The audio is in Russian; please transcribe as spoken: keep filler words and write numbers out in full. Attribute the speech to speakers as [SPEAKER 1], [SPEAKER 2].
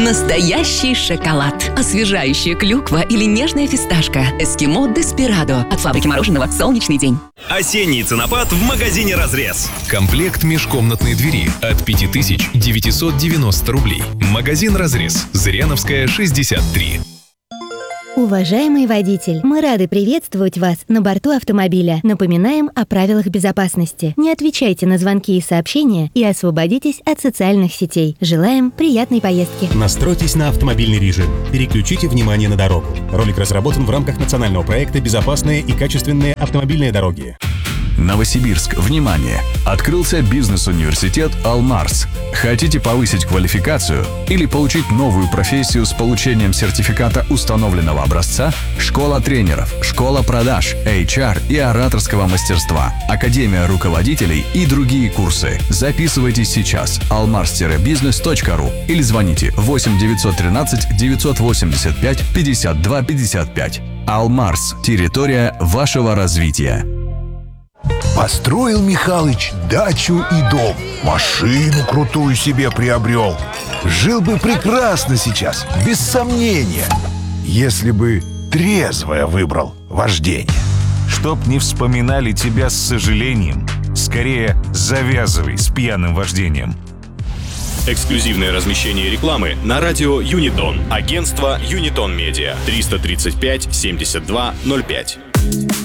[SPEAKER 1] Настоящий шоколад. Освежающая клюква или нежная фисташка. Эскимо Деспирадо. От фабрики мороженого «Солнечный день».
[SPEAKER 2] Осенний ценопад в магазине «Разрез».
[SPEAKER 3] Комплект межкомнатной двери от пять тысяч девятьсот девяносто рублей. Магазин «Разрез». Зыряновская, шестьдесят три.
[SPEAKER 4] Уважаемый водитель, мы рады приветствовать вас на борту автомобиля. Напоминаем о правилах безопасности. Не отвечайте на звонки и сообщения и освободитесь от социальных сетей. Желаем приятной поездки.
[SPEAKER 5] Настройтесь на автомобильный режим. Переключите внимание на дорогу. Ролик разработан в рамках национального проекта «Безопасные и качественные автомобильные дороги».
[SPEAKER 6] Новосибирск, внимание! Открылся бизнес-университет «Алмарс». Хотите повысить квалификацию или получить новую профессию с получением сертификата установленного образца? Школа тренеров, школа продаж, эйч ар и ораторского мастерства, академия руководителей и другие курсы. Записывайтесь сейчас алмарс бизнес точка ру или звоните восемь девятьсот тринадцать девятьсот восемьдесят пять пятьдесят два пятьдесят пять. «Алмарс» – территория вашего развития.
[SPEAKER 7] Построил Михалыч дачу и дом, машину крутую себе приобрел. Жил бы прекрасно сейчас, без сомнения, если бы трезвое выбрал вождение.
[SPEAKER 8] Чтоб не вспоминали тебя с сожалением, скорее завязывай с пьяным вождением.
[SPEAKER 2] Эксклюзивное размещение рекламы на радио Юнитон. Агентство Юнитон Медиа. триста тридцать пять семьдесят два ноль пять.